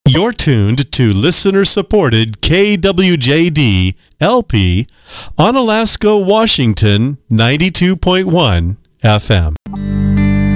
You're tuned to listener-supported KWJD LP on Alaska, Washington, 92.1 FM.